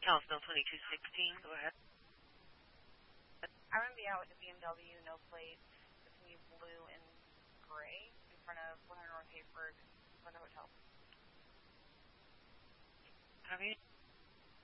Kalispell 2216, go ahead. I'm going to be out with a BMW, no plates. It's going to be blue and gray in front of 100 North Haysburg for the hotel. Copy.